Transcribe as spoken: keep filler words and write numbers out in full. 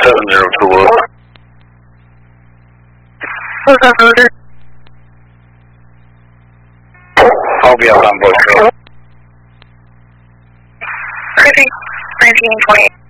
seven zero two one. I'll be out on board. nineteen twenty.